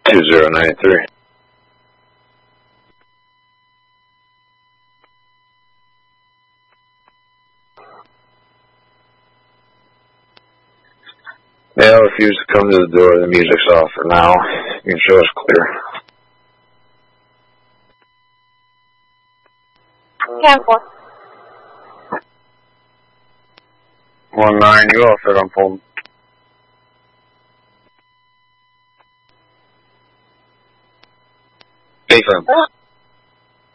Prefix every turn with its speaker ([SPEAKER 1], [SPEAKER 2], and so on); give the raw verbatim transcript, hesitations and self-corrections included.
[SPEAKER 1] two zero nine three. Male refused to come to the door. The music's off for now. You can show us clear.
[SPEAKER 2] ten four.
[SPEAKER 1] One nine, you all set on phone. Hey, firm.